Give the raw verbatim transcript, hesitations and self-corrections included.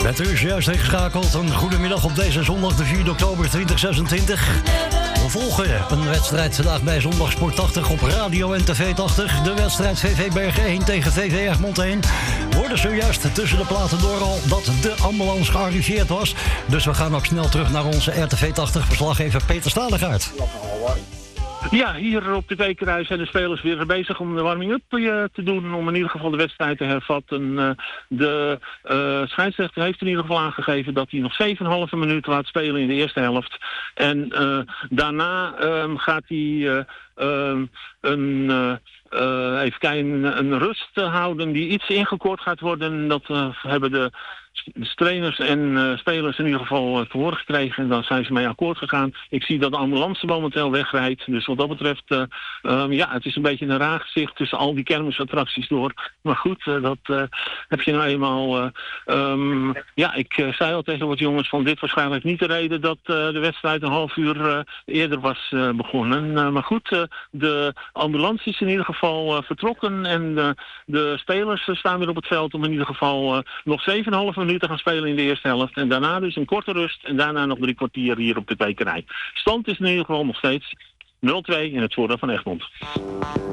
Met u is juist ingeschakeld. Een goedemiddag op deze zondag, de vierde oktober tweeduizend zesentwintig. We volgen een wedstrijd vandaag bij Zondagsport tachtig op radio en tv tachtig. De wedstrijd V V Bergen één tegen V V Egmond één. Worden zojuist tussen de platen door al dat de ambulance gearriveerd was. Dus we gaan ook snel terug naar onze R T V tachtig verslaggever Peter Stalegaard. Ja, hier op de Bekerij zijn de spelers weer bezig om de warming-up te doen. Om in ieder geval de wedstrijd te hervatten. De uh, scheidsrechter heeft in ieder geval aangegeven dat hij nog zeven komma vijf minuten laat spelen in de eerste helft. En uh, daarna um, gaat hij uh, um, een... Uh, Uh, even kijken, een rust houden die iets ingekort gaat worden. Dat uh, hebben de, de trainers en uh, spelers in ieder geval uh, te horen gekregen. En daar zijn ze mee akkoord gegaan. Ik zie dat de ambulance momenteel wegrijdt. Dus wat dat betreft, uh, um, ja, het is een beetje een raar gezicht tussen al die kermisattracties door. Maar goed, uh, dat uh, heb je nou eenmaal... Uh, um, ja, ik uh, zei al tegen wat jongens van dit waarschijnlijk niet de reden dat uh, de wedstrijd een half uur uh, eerder was uh, begonnen. Uh, maar goed, uh, de ambulance is in ieder geval Uh, vertrokken en uh, de spelers uh, staan weer op het veld om in ieder geval uh, nog zeven komma vijf minuten te gaan spelen in de eerste helft. En daarna dus een korte rust en daarna nog drie kwartier hier op de Bekerij. Stand is in ieder geval nog steeds nul twee in het voordeel van Egmond.